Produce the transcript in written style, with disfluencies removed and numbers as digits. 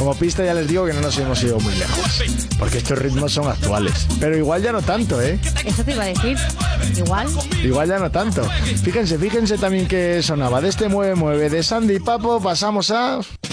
Como pista ya les digo que no nos hemos ido muy lejos, porque estos ritmos son actuales. Pero igual ya no tanto, ¿eh? Eso te iba a decir. Igual. Igual ya no tanto. Fíjense también que sonaba de este Mueve Mueve de Sandy y Papo. Pasamos a...